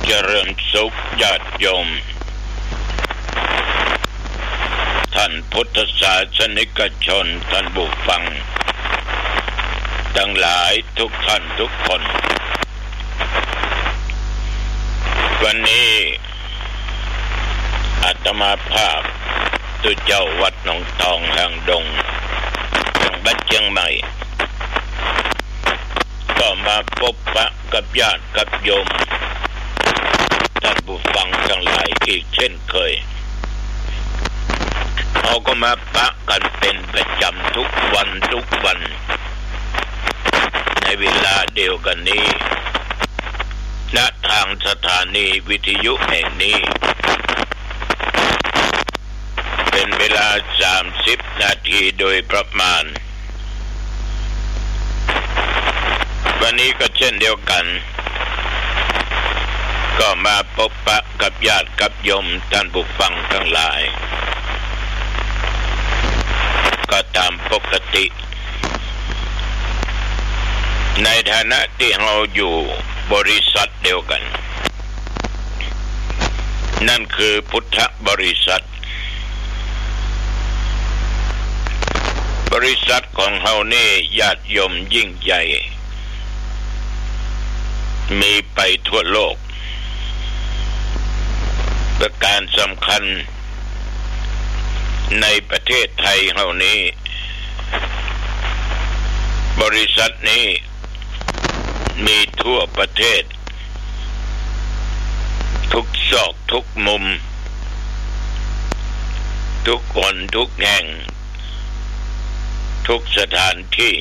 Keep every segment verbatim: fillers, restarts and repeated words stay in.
เจริญสุขญาติโยมท่านพุทธศาสนิกชนท่านผู้ฟังทั้งหลายทุกท่านทุกคนวันนี้อาตมาภาพตุเจ้าวัดหนองทองหางดงจังหวัดเชียงใหม่ก็มาพบปะกับญาติกับโยมท่านผู้ฟังทั้งหลายอีกเช่นเคยเราก็มาปะกันเป็นประจำทุกวันทุกวันในเวลาเดียวกันนี้ณทางสถานีวิทยุแห่งนี้เป็นเวลาสามสิบนาทีโดยประมาณวันนี้ก็เช่นเดียวกันก็มาพบปะกับญาติกับโยมท่านผู้ฟังทั้งหลายก็ตามปกติในฐานะที่เราอยู่บริษัทเดียวกันนั่นคือพุทธบริษัทบริษัทของเรานี่ญาติโยมยิ่งใหญ่มีไปทั่วโลกประการสำคัญในประเทศไทยเรานี้บริษัทนี้มีทั่วประเทศทุกซอกทุกมุมทุกคนทุกแห่งทุกสถานที่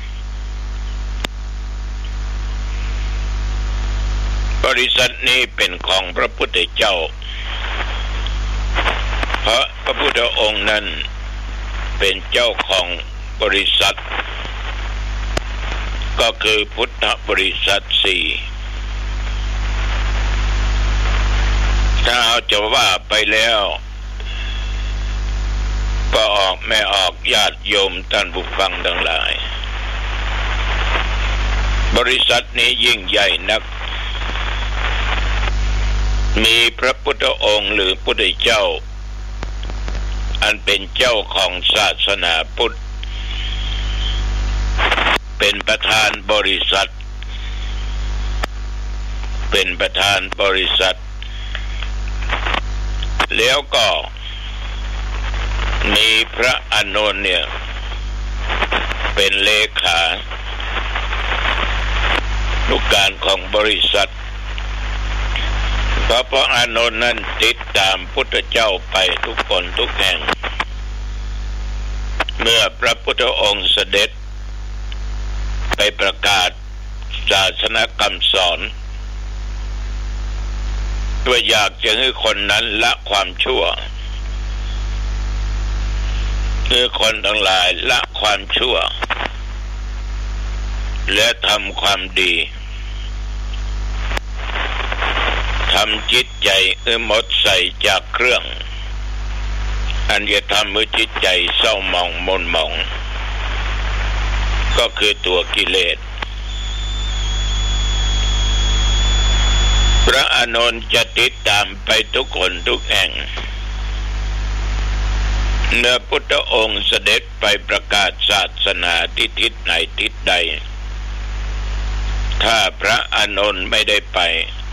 บริษัทนี้เป็นของพระพุทธเจ้าเพราะพระพุทธองค์นั้นเป็นเจ้าของบริษัทก็คือพุทธบริษัทสี่ถ้าเอาจะว่าไปแล้วก็ออกไม่ออกญาติโยมท่านผู้ฟังทั้งหลายบริษัทนี้ยิ่งใหญ่นักมีพระพุทธองค์หรือพุทธเจ้าอันเป็นเจ้าของศาสนาพุทธเป็นประธานบริษัทเป็นประธานบริษัทแล้วก็มีพระอานนท์เนี่ยเป็นเลขานุการของบริษัทเพราะพระอานนท์นั้นติดตามพุทธเจ้าไปทุกคนทุกแห่งเมื่อพระพุทธองค์เสด็จไปประกาศศาสนคำสอนตัวอยากจะให้คนนั้นละความชั่วคือคนทั้งหลายละความชั่วและทำความดีทำจิตใจเอื้อหมดใส่จากเครื่องอันจะทำให้จิตใจเศร้าหมองหม่นหมองก็คือตัวกิเลสพระอานนท์จะติดตามไปทุกคนทุกแห่งเมื่อพุทธองค์เสด็จไปประกาศศาสนาที่ทิศไหนทิศใดถ้าพระอานนท์ไม่ได้ไป